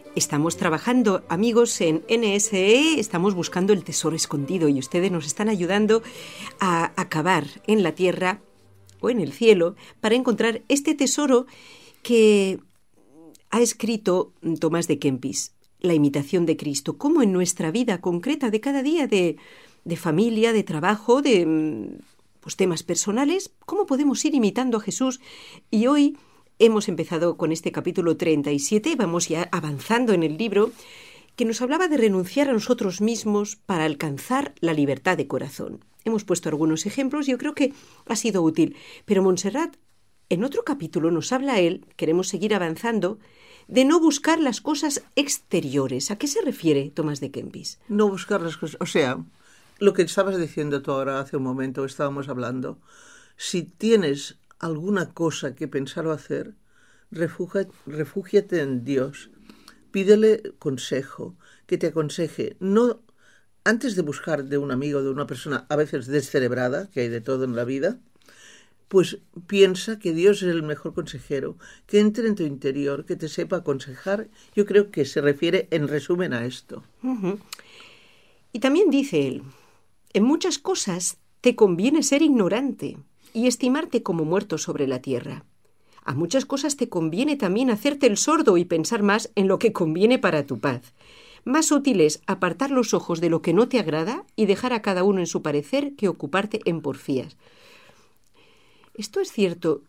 Estamos trabajando, amigos, en NSE, estamos buscando el tesoro escondido y ustedes nos están ayudando a acabar en la tierra o en el cielo para encontrar este tesoro que ha escrito Tomás de Kempis, La imitación de Cristo, cómo en nuestra vida concreta de cada día de familia, de trabajo, de temas personales, cómo podemos ir imitando a Jesús. Y hoy hemos empezado con este capítulo 37, vamos ya avanzando en el libro, que nos hablaba de renunciar a nosotros mismos para alcanzar la libertad de corazón. Hemos puesto algunos ejemplos y yo creo que ha sido útil. Pero Montserrat, en otro capítulo nos habla él, queremos seguir avanzando, de no buscar las cosas exteriores. ¿A qué se refiere Tomás de Kempis? No buscar las cosas, o sea, lo que estabas diciendo tú ahora hace un momento, estábamos hablando, si tienes alguna cosa que pensar o hacer, refúgiate en Dios, pídele consejo, que te aconseje, no antes de buscar de un amigo, de una persona a veces descerebrada, que hay de todo en la vida, pues piensa que Dios es el mejor consejero, que entre en tu interior, que te sepa aconsejar. Yo creo que se refiere en resumen a esto. Uh-huh. Y también dice él, en muchas cosas te conviene ser ignorante y estimarte como muerto sobre la tierra. A muchas cosas te conviene también hacerte el sordo y pensar más en lo que conviene para tu paz. Más útil es apartar los ojos de lo que no te agrada y dejar a cada uno en su parecer que ocuparte en porfías. Esto es cierto.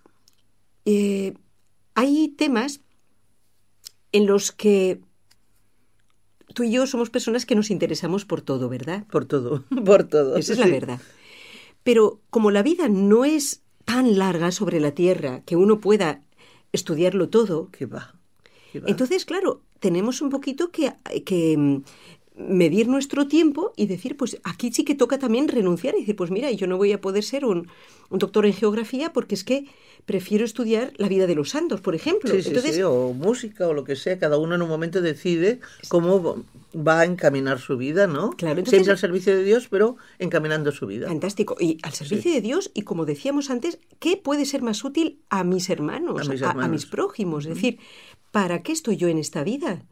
Hay temas en los que tú y yo somos personas que nos interesamos por todo, ¿verdad? Por todo, por todo. Esa es la verdad. Pero como la vida no es tan larga sobre la tierra que uno pueda estudiarlo todo, ¿Qué va? Entonces, claro, tenemos un poquito que medir nuestro tiempo y decir, pues aquí sí que toca también renunciar y decir, pues mira, yo no voy a poder ser un doctor en geografía porque es que prefiero estudiar la vida de los santos, por ejemplo. Sí, Entonces, sí, o música o lo que sea, cada uno en un momento decide cómo va a encaminar su vida, ¿no? Claro, entonces, siempre al servicio de Dios, pero encaminando su vida. Fantástico. Y al servicio de Dios, y como decíamos antes, ¿qué puede ser más útil a mis hermanos, a mis prójimos? Es decir, ¿para qué estoy yo en esta vida?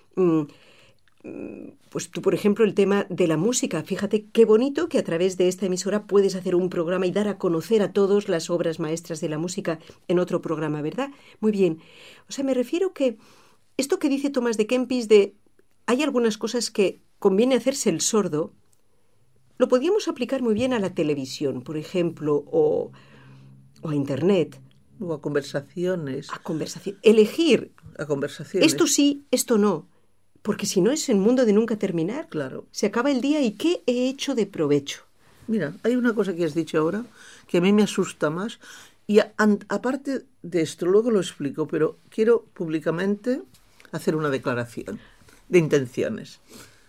Pues tú, por ejemplo, el tema de la música. Fíjate qué bonito que a través de esta emisora puedes hacer un programa y dar a conocer a todos las obras maestras de la música en otro programa, ¿verdad? Muy bien. O sea, me refiero que esto que dice Tomás de Kempis de hay algunas cosas que conviene hacerse el sordo, lo podríamos aplicar muy bien a la televisión, por ejemplo, o a Internet. O a conversaciones. A conversación. Elegir. A conversaciones. Esto sí, esto no. Porque si no es el mundo de nunca terminar. Claro. Se acaba el día y ¿qué he hecho de provecho? Mira, hay una cosa que has dicho ahora que a mí me asusta más. Y aparte de esto, luego lo explico, pero quiero públicamente hacer una declaración de intenciones.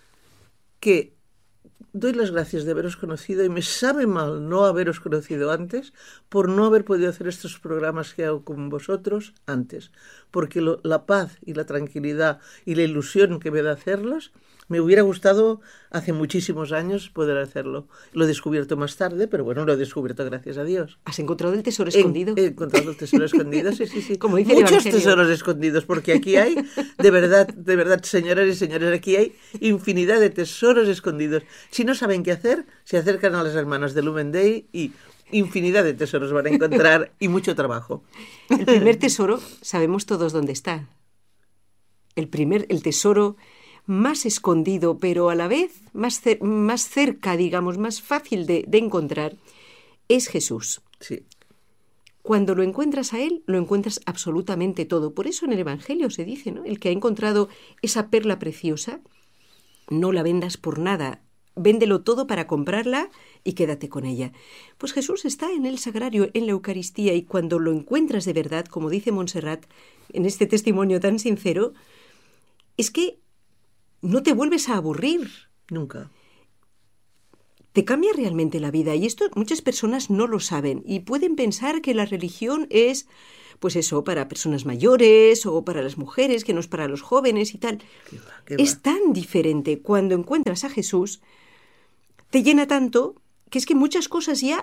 Que doy las gracias de haberos conocido y me sabe mal no haberos conocido antes por no haber podido hacer estos programas que hago con vosotros antes, porque la paz y la tranquilidad y la ilusión que me da hacerlos, me hubiera gustado hace muchísimos años poder hacerlo. Lo he descubierto más tarde, pero bueno, lo he descubierto gracias a Dios. ¿Has encontrado el tesoro escondido? He encontrado el tesoro escondido, sí. Como dice muchos tesoros escondidos, porque aquí hay, de verdad, señoras y señores, aquí hay infinidad de tesoros escondidos. Si no saben qué hacer, se acercan a las hermanas de Lumen Day y infinidad de tesoros van a encontrar y mucho trabajo. El primer tesoro, sabemos todos dónde está. El tesoro más escondido, pero a la vez más cerca, digamos, más fácil de encontrar, es Jesús. Sí. Cuando lo encuentras a Él, lo encuentras absolutamente todo. Por eso en el Evangelio se dice, ¿no? El que ha encontrado esa perla preciosa, no la vendas por nada, véndelo todo para comprarla y quédate con ella. Pues Jesús está en el sagrario, en la Eucaristía, y cuando lo encuentras de verdad, como dice Montserrat, en este testimonio tan sincero, es que no te vuelves a aburrir. Nunca. Te cambia realmente la vida y esto muchas personas no lo saben y pueden pensar que la religión es, pues eso, para personas mayores o para las mujeres, que no es para los jóvenes y tal. ¿Qué va? Es tan diferente. Cuando encuentras a Jesús, te llena tanto que es que muchas cosas ya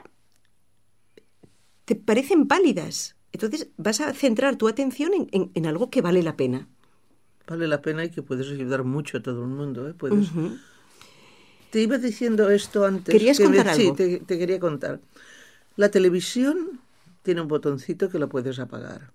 te parecen pálidas. Entonces vas a centrar tu atención en algo que vale la pena. vale la pena y que puedes ayudar mucho a todo el mundo. Puedes... Te iba diciendo esto antes. ¿Querías contar algo? Sí, te quería contar. La televisión tiene un botoncito que lo puedes apagar.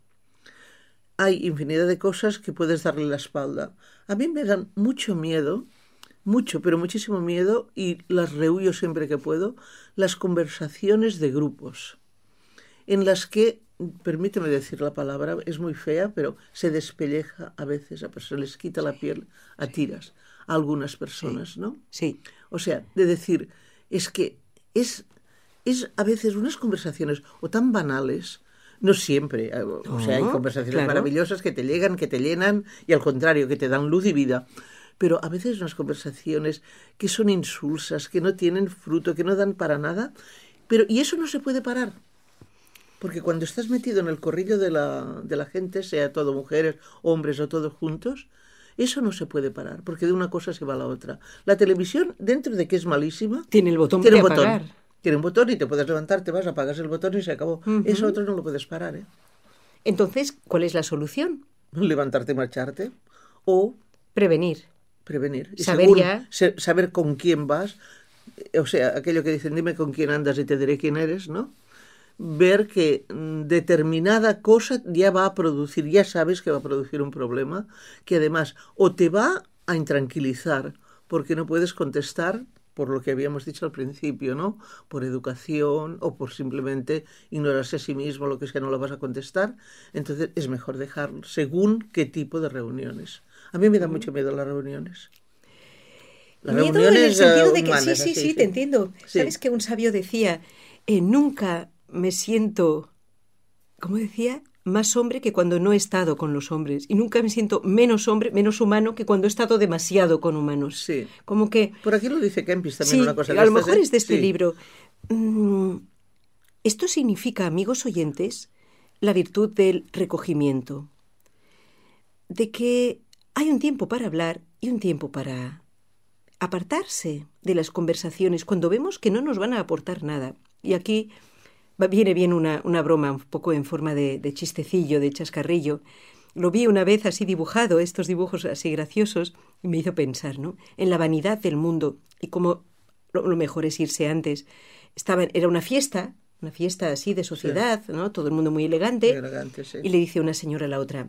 Hay infinidad de cosas que puedes darle la espalda. A mí me dan mucho miedo, mucho, pero muchísimo miedo, y las rehuyo siempre que puedo, las conversaciones de grupos, en las que, permíteme decir la palabra, es muy fea, pero se despelleja a veces, se les quita la piel a tiras a algunas personas, ¿no? Sí. O sea, de decir, es que es a veces unas conversaciones o tan banales, no siempre, o sea, hay conversaciones maravillosas que te llegan, que te llenan y al contrario, que te dan luz y vida, pero a veces unas conversaciones que son insulsas, que no tienen fruto, que no dan para nada, y eso no se puede parar. Porque cuando estás metido en el corrillo de la gente, sea todo mujeres, hombres o todos juntos, eso no se puede parar, porque de una cosa se va a la otra. La televisión, dentro de que es malísima, tiene el botón para apagar. Tiene un botón y te puedes levantar, te vas, apagas el botón y se acabó. Eso otro no lo puedes parar, ¿eh? Entonces, ¿cuál es la solución? Levantarte y marcharte. O prevenir. Y saber con quién vas. O sea, aquello que dicen, dime con quién andas y te diré quién eres, ¿no? Ver que determinada cosa ya va a producir, ya sabes que va a producir un problema, que además o te va a intranquilizar porque no puedes contestar por lo que habíamos dicho al principio, ¿no? Por educación o por simplemente ignorarse a sí mismo, lo que sea, no lo vas a contestar. Entonces es mejor dejar según qué tipo de reuniones. A mí me da mucho miedo las reuniones. Las miedo reuniones en el sentido de que humanas, sí, te entiendo. Sí. Sabes que un sabio decía, nunca me siento, ¿cómo decía? Más hombre que cuando no he estado con los hombres. Y nunca me siento menos hombre, menos humano que cuando he estado demasiado con humanos. Sí. Como que... Por aquí lo dice Kempis también, sí, una cosa. A lo mejor es de este libro. Esto significa, amigos oyentes, la virtud del recogimiento. De que hay un tiempo para hablar y un tiempo para apartarse de las conversaciones cuando vemos que no nos van a aportar nada. Y aquí... viene bien una broma un poco en forma de chistecillo, de chascarrillo. Lo vi una vez así dibujado, estos dibujos así graciosos, y me hizo pensar, ¿no? En la vanidad del mundo y cómo lo mejor es irse antes. Era una fiesta así de sociedad, sí. ¿No? Todo el mundo muy elegante. Sí. Y le dice una señora a la otra,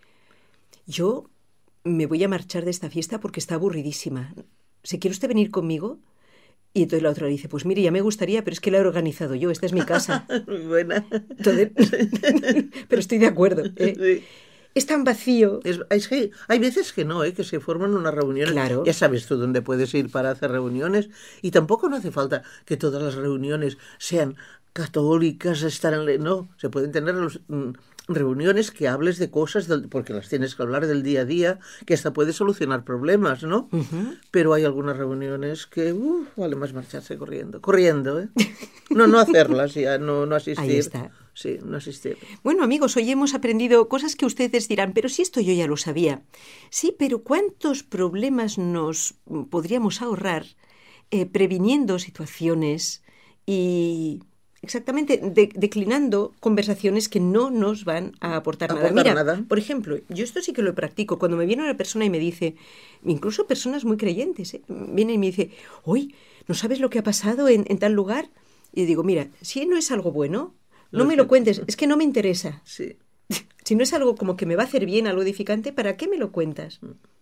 yo me voy a marchar de esta fiesta porque está aburridísima. ¿Se quiere usted venir conmigo? Y entonces la otra dice, pues mire, ya me gustaría, pero es que la he organizado yo, esta es mi casa. Muy buena. Entonces, pero estoy de acuerdo. Sí. Es tan vacío. Es que hay veces que no, que se forman unas reuniones. Claro. Ya sabes tú dónde puedes ir para hacer reuniones. Y tampoco no hace falta que todas las reuniones sean católicas, no, se pueden tener reuniones que hables de cosas, porque las tienes que hablar del día a día, que hasta puede solucionar problemas, ¿no? Pero hay algunas reuniones que vale más marcharse corriendo, ¿eh? No hacerlas ya, no asistir. Ahí está. Sí, no asistir. Bueno, amigos, hoy hemos aprendido cosas que ustedes dirán, pero si esto yo ya lo sabía. Sí, pero ¿cuántos problemas nos podríamos ahorrar previniendo situaciones y... exactamente, declinando conversaciones que no nos van a aportar nada. Mira, por ejemplo, yo esto sí que lo practico. Cuando me viene una persona y me dice, incluso personas muy creyentes, viene y me dice, uy, ¿no sabes lo que ha pasado en tal lugar? Y digo, mira, si no es algo bueno, no me lo cuentes, es que no me interesa. Sí. Si no es algo como que me va a hacer bien, algo edificante, ¿para qué me lo cuentas?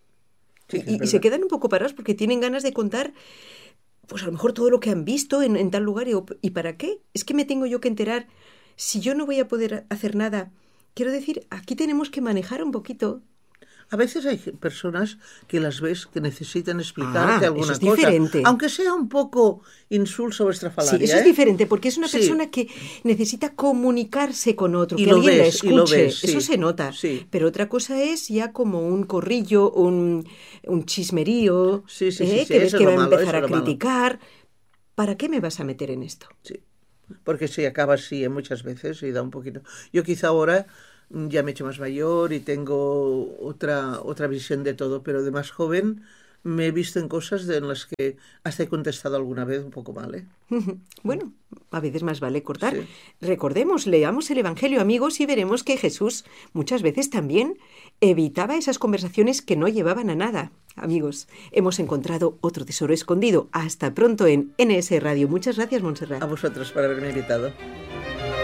Sí, y se quedan un poco parados porque tienen ganas de contar... pues a lo mejor todo lo que han visto en tal lugar. ¿Y para qué? Es que me tengo yo que enterar. Si yo no voy a poder hacer nada, quiero decir, aquí tenemos que manejar un poquito. A veces hay personas que las ves que necesitan explicarte alguna eso es diferente. Cosa. Aunque sea un poco insulso o estrafalaria. Sí, eso es diferente, porque es una persona que necesita comunicarse con otro, y que alguien la escuche. Lo ves, eso se nota. Sí. Pero otra cosa es ya como un corrillo, un chismerío, que ves que va a empezar a criticar. ¿Para qué me vas a meter en esto? Sí, porque se acaba así muchas veces y da un poquito... Yo quizá ahora... ya me he hecho más mayor y tengo otra visión de todo, pero de más joven me he visto en cosas en las que hasta he contestado alguna vez un poco mal, ¿eh? Bueno, a veces más vale cortar. Sí. Recordemos, leamos el Evangelio, amigos, y veremos que Jesús muchas veces también evitaba esas conversaciones que no llevaban a nada. Amigos, hemos encontrado otro tesoro escondido. Hasta pronto en NS Radio. Muchas gracias, Montserrat. A vosotros por haberme invitado.